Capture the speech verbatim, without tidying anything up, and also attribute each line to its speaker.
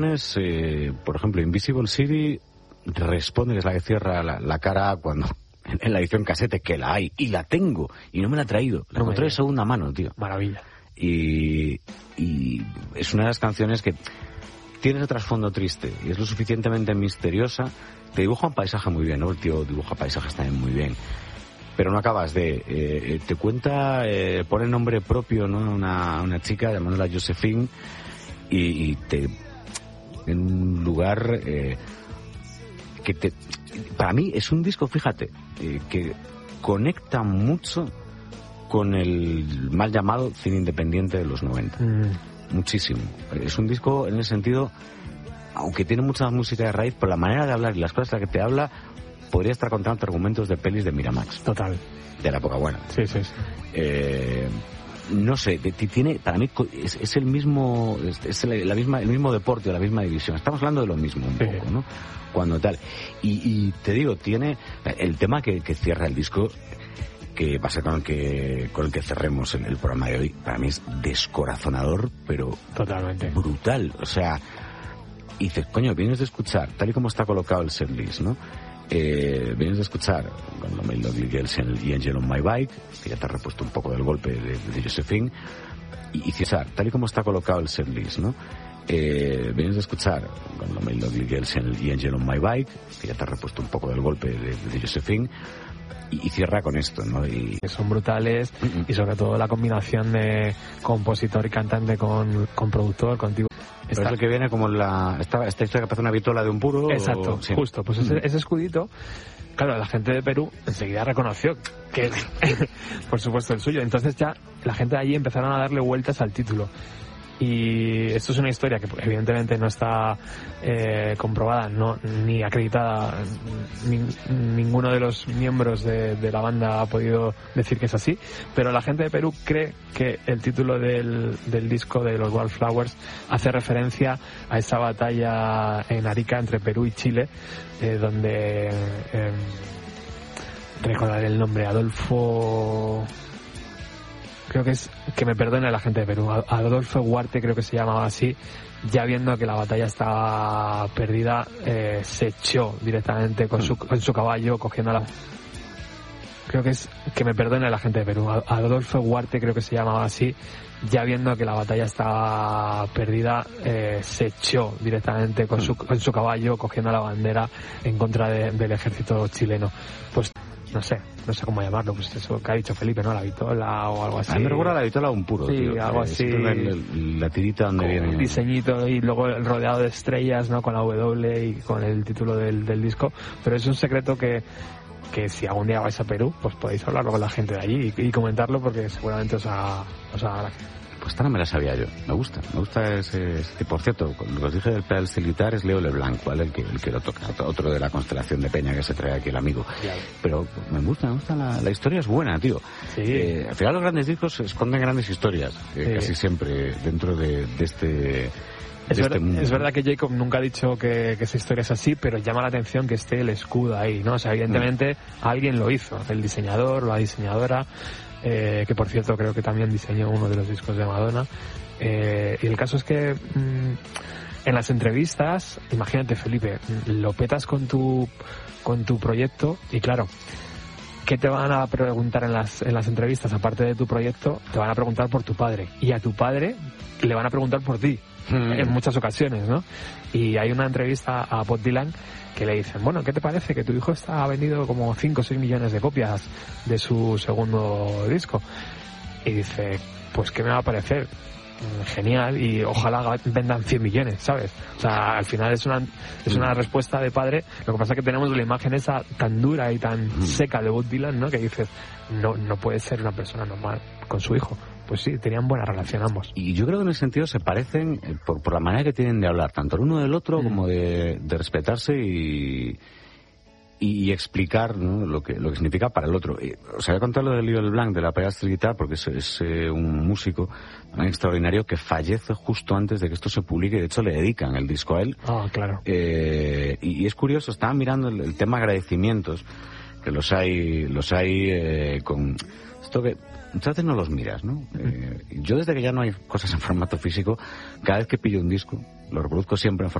Speaker 1: Eh, por ejemplo, Invisible City responde, que es la que cierra la, la cara cuando en, en la edición casete, que la hay y la tengo y no me la ha traído, la
Speaker 2: No
Speaker 1: encontré de segunda mano, tío.
Speaker 2: Maravilla.
Speaker 1: Y, y es una de las canciones que tiene ese trasfondo triste y es lo suficientemente misteriosa. Te dibuja un paisaje muy bien, ¿no? El tío dibuja paisajes también muy bien, pero no acabas de... Eh, te cuenta, eh, pone nombre propio, ¿no? Una, una chica llamándola Josephine y, y te... en un lugar eh, que te... Para mí es un disco, fíjate, eh, que conecta mucho con el mal llamado cine independiente de los noventa. Mm. Muchísimo. Es un disco en el sentido, aunque tiene mucha música de raíz, por la manera de hablar y las cosas de las que te habla, podría estar contando argumentos de pelis de Miramax.
Speaker 2: Total.
Speaker 1: De la época buena.
Speaker 2: Sí, sí, sí.
Speaker 1: Eh, no sé, tiene, para mí es, es el mismo, es, es la misma, el mismo deporte, la misma división. Estamos hablando de lo mismo un sí. poco, ¿no? Cuando tal. Y, y te digo, tiene el tema que, que cierra el disco, que va a ser con el que, con el que cerremos el, el programa de hoy. Para mí es descorazonador, pero
Speaker 2: totalmente
Speaker 1: brutal. O sea, y dices, coño, vienes de escuchar, tal y como está colocado el setlist, ¿no? Eh, vienes de escuchar con lo Mail Lovely Girls y Angel on My Bike, que ya te ha repuesto un poco del golpe de, de Josephine, y, y César, tal y como está colocado el setlist, ¿no? Eh, vienes de escuchar con lo Mail Lovely Girls y Angel on My Bike, que ya te ha repuesto un poco del golpe de, de Josephine, y, y cierra con esto, ¿no? Y...
Speaker 2: son brutales, uh-uh. y sobre todo la combinación de compositor y cantante con, con productor, contigo.
Speaker 1: Esta... es el que viene como la esta, esta historia que parece una vitola de un puro.
Speaker 2: Exacto,
Speaker 1: o... sí.
Speaker 2: justo. Pues ese, ese escudito, claro, la gente de Perú enseguida reconoció que es, por supuesto, el suyo. Entonces ya la gente de allí empezaron a darle vueltas al título. Y esto es una historia que evidentemente no está eh, comprobada, no ni acreditada. Ni, ninguno de los miembros de, de la banda ha podido decir que es así, pero la gente de Perú cree que el título del, del disco de los Wildflowers hace referencia a esa batalla en Arica entre Perú y Chile, eh, donde eh, recordaré el nombre, Adolfo... creo que es, que me perdone la gente de Perú, Adolfo Huarte creo que se llamaba así, ya viendo que la batalla estaba perdida, eh, se echó directamente con su, con su caballo cogiendo la... Creo que es, que me perdone la gente de Perú, Adolfo Huarte creo que se llamaba así, ya viendo que la batalla estaba perdida, eh, se echó directamente con su, con su caballo cogiendo la bandera en contra de, del ejército chileno. Pues no sé, no sé cómo llamarlo, pues eso que ha dicho Felipe, ¿no? La vitola o algo así.
Speaker 1: A mí me recuerda la vitola de un puro,
Speaker 2: sí,
Speaker 1: tío.
Speaker 2: algo así.
Speaker 1: El, el, la tirita donde viene...
Speaker 2: el diseñito y luego el rodeado de estrellas, ¿no? Con la W y con el título del, del disco. Pero es un secreto que, que si algún día vais a Perú, pues podéis hablarlo con la gente de allí y, y comentarlo porque seguramente os ha, os ha gracia.
Speaker 1: Pues esta no me la sabía yo. Me gusta, me gusta ese, ese... Por cierto, lo que os dije del pedal militar es Leo Leblanc, ¿vale? El que, el que lo toca, otro de la constelación de Peña que se trae aquí el amigo. Ya. Pero me gusta, me gusta la, la historia es buena, tío.
Speaker 2: Sí.
Speaker 1: Eh, al final los grandes discos esconden grandes historias, eh, sí. Casi siempre dentro de, de este...
Speaker 2: Es,
Speaker 1: de
Speaker 2: ver,
Speaker 1: este mundo.
Speaker 2: Es verdad que Jacob nunca ha dicho que, que esa historia es así, pero llama la atención que esté el escudo ahí, ¿no? O sea, evidentemente mm. alguien lo hizo, el diseñador, la diseñadora, eh, que por cierto creo que también diseñó uno de los discos de Madonna. Eh, y el caso es que mmm, en las entrevistas, imagínate Felipe, lo petas con tu con tu proyecto y claro, ¿qué te van a preguntar en las en las entrevistas? Aparte de tu proyecto, te van a preguntar por tu padre y a tu padre le van a preguntar por ti mm. en muchas ocasiones, ¿no? Y hay una entrevista a Bob Dylan que le dicen, bueno, ¿qué te parece que tu hijo está ha vendido como cinco o seis millones de copias de su segundo disco? Y dice, pues ¿qué me va a parecer? Genial, y ojalá vendan cien millones, ¿sabes? O sea, al final es una es una respuesta de padre. Lo que pasa es que tenemos la imagen esa tan dura y tan seca de Bob Dylan, ¿no? Que dices, no no puede ser una persona normal con su hijo. Pues sí, tenían buena relación ambos.
Speaker 1: Y yo creo que en ese sentido se parecen eh, por, por la manera que tienen de hablar, tanto el uno del otro mm. como de, de respetarse y... y explicar, ¿no? lo que lo que significa para el otro. Os había contado lo de Leo Leblanc, de la Pedal Guitar, porque es, es eh, un músico extraordinario que fallece justo antes de que esto se publique. De hecho, le dedican el disco a él.
Speaker 2: Ah, oh, claro.
Speaker 1: Eh, y, y es curioso, estaba mirando el, el tema agradecimientos, que los hay los hay eh, con esto que muchas veces no los miras, ¿no? Eh, yo desde que ya no hay cosas en formato físico, cada vez que pillo un disco, lo reproduzco siempre en